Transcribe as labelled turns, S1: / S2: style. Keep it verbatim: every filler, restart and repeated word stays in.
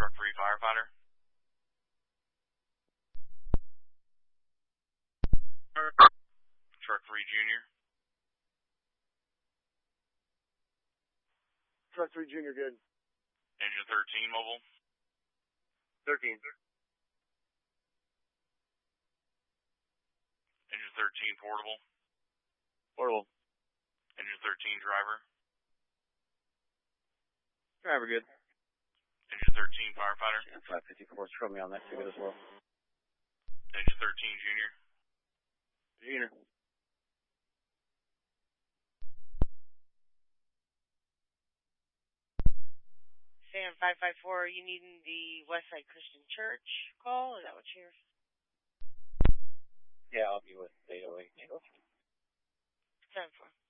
S1: Truck three firefighter. Truck three junior.
S2: Truck three junior, good.
S1: Engine thirteen mobile.
S2: thirteen.
S1: Engine thirteen portable.
S2: Portable.
S1: Engine thirteen driver.
S2: Driver, good.
S1: Engine thirteen firefighter.
S2: Yeah, five fifty-four, throw me on that ticket as well.
S1: Engine thirteen junior.
S2: Junior.
S3: Sam five five four, are you needing the Westside Christian Church call? Is that what you're...
S2: Yeah, I'll be with eight oh eight.
S3: ten four.